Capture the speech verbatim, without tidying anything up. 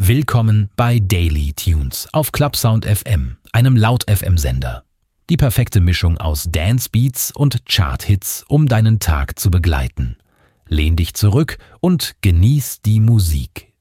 Willkommen bei Daily Tunes auf Clubsound F M, einem Laut-F M-Sender. Die perfekte Mischung aus Dance-Beats und Chart-Hits, um deinen Tag zu begleiten. Lehn dich zurück und genieß die Musik.